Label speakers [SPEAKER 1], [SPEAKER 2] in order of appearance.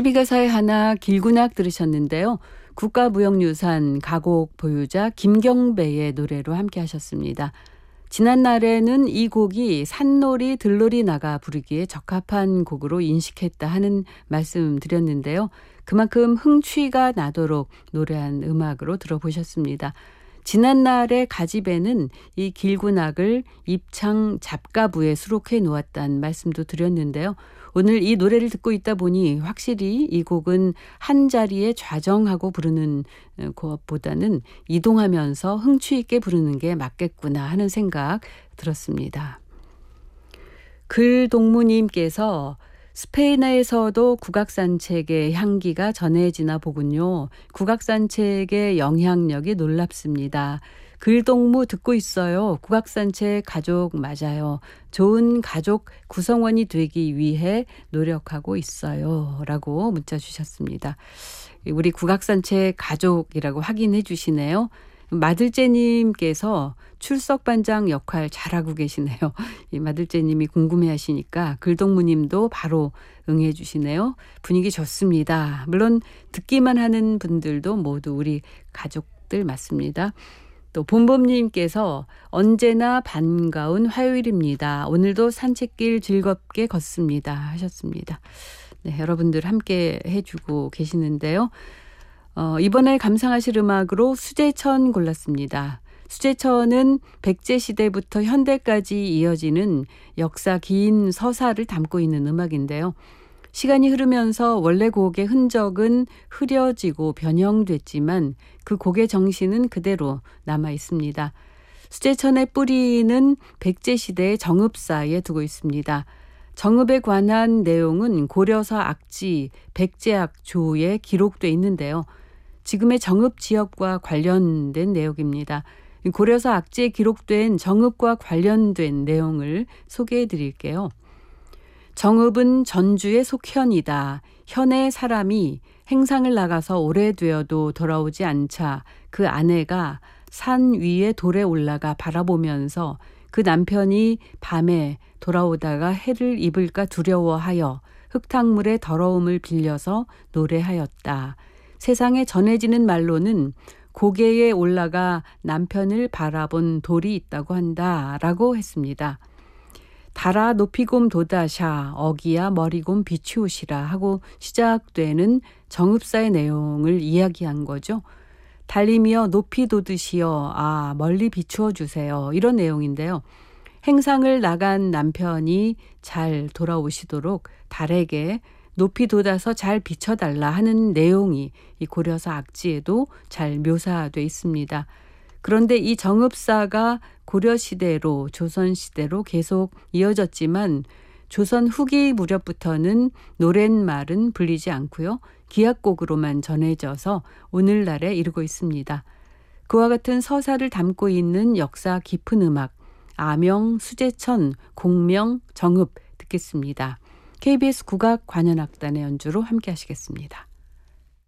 [SPEAKER 1] TV 가사의 하나 길군악 들으셨는데요. 국가무형유산 가곡 보유자 김경배의 노래로 함께 하셨습니다. 지난날에는 이 곡이 산놀이 들놀이 나가 부르기에 적합한 곡으로 인식했다 하는 말씀 드렸는데요. 그만큼 흥취가 나도록 노래한 음악으로 들어보셨습니다. 지난날의 가집에는 이 길군악을 입창 잡가부에 수록해 놓았다는 말씀도 드렸는데요. 오늘 이 노래를 듣고 있다 보니 확실히 이 곡은 한 자리에 좌정하고 부르는 것보다는 이동하면서 흥취 있게 부르는 게 맞겠구나 하는 생각 들었습니다. 글동무님께서 스페인에서도 국악산책의 향기가 전해지나 보군요. 국악산책의 영향력이 놀랍습니다. 글동무 듣고 있어요. 국악산책 가족 맞아요. 좋은 가족 구성원이 되기 위해 노력하고 있어요. 라고 문자 주셨습니다. 우리 국악산책 가족이라고 확인해 주시네요. 마들째님께서 출석반장 역할 잘하고 계시네요. 이 마들째님이 궁금해하시니까 글동무님도 바로 응해 주시네요. 분위기 좋습니다. 물론 듣기만 하는 분들도 모두 우리 가족들 맞습니다. 또 봄봄님께서 언제나 반가운 화요일입니다. 오늘도 산책길 즐겁게 걷습니다 하셨습니다. 네, 여러분들 함께 해주고 계시는데요. 이번에 감상하실 음악으로 수제천 골랐습니다. 수제천은 백제시대부터 현대까지 이어지는 역사 긴 서사를 담고 있는 음악인데요. 시간이 흐르면서 원래 곡의 흔적은 흐려지고 변형됐지만 그 곡의 정신은 그대로 남아 있습니다. 수제천의 뿌리는 백제시대의 정읍사에 두고 있습니다. 정읍에 관한 내용은 고려서 악지 백제악조에 기록돼 있는데요. 지금의 정읍 지역과 관련된 내용입니다. 고려서 악지에 기록된 정읍과 관련된 내용을 소개해 드릴게요. 정읍은 전주의 속현이다. 현의 사람이 행상을 나가서 오래되어도 돌아오지 않자 그 아내가 산 위에 돌에 올라가 바라보면서 그 남편이 밤에 돌아오다가 해를 입을까 두려워하여 흙탕물의 더러움을 빌려서 노래하였다. 세상에 전해지는 말로는 고개에 올라가 남편을 바라본 돌이 있다고 한다라고 했습니다. 달아 높이곰 도다샤 어기야 머리곰 비추우시라 하고 시작되는 정읍사의 내용을 이야기한 거죠. 달리며 높이 돋으시어 멀리 비추어 주세요. 이런 내용인데요. 행상을 나간 남편이 잘 돌아오시도록 달에게 높이 돋아서 잘 비춰달라 하는 내용이 이 고려서 악지에도 잘 묘사되어 있습니다. 그런데 이 정읍사가 고려시대로 조선시대로 계속 이어졌지만 조선 후기 무렵부터는 노랫말은 불리지 않고요. 기악곡으로만 전해져서 오늘날에 이르고 있습니다. 그와 같은 서사를 담고 있는 역사 깊은 음악 아명, 수제천, 공명, 정읍 듣겠습니다. KBS 국악관현악단의 연주로 함께 하시겠습니다.